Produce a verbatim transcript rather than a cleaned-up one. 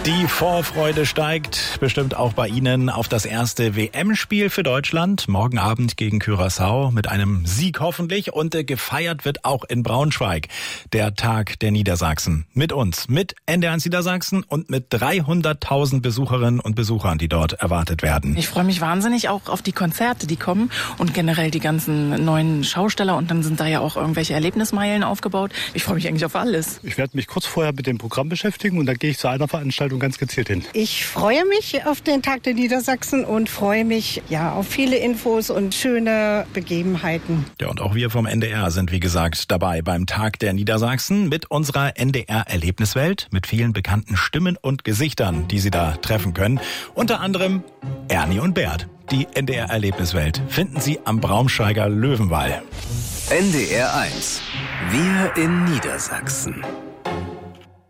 Die Vorfreude steigt bestimmt auch bei Ihnen auf das erste W M-Spiel für Deutschland. Morgen Abend gegen Curaçao mit einem Sieg hoffentlich. Und äh, gefeiert wird auch in Braunschweig der Tag der Niedersachsen. Mit uns, mit N D R eins Niedersachsen und mit dreihunderttausend Besucherinnen und Besuchern, die dort erwartet werden. Ich freue mich wahnsinnig auch auf die Konzerte, die kommen und generell die ganzen neuen Schausteller. Und dann sind da ja auch irgendwelche Erlebnismeilen aufgebaut. Ich freue mich eigentlich auf alles. Ich werde mich kurz vorher mit dem Programm beschäftigen und dann gehe ich zu einer Veranstaltung ganz gezielt hin. Ich freue mich auf den Tag der Niedersachsen und freue mich ja auf viele Infos und schöne Begebenheiten. Ja, und auch wir vom N D R sind wie gesagt dabei beim Tag der Niedersachsen mit unserer N D R-Erlebniswelt, mit vielen bekannten Stimmen und Gesichtern, die Sie da treffen können. Unter anderem Ernie und Bert. Die N D R-Erlebniswelt finden Sie am Braunschweiger Löwenwall. N D R eins. Wir in Niedersachsen.